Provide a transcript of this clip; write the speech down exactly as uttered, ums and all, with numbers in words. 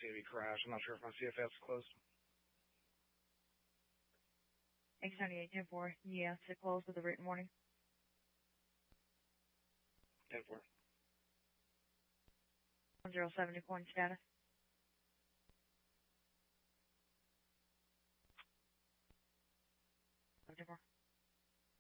seem to be crashed. I'm not sure if my C F S is closed. X ninety-eight ten four, yeah, it's closed with a written warning. ten four. one zero seven, new point status. ten four.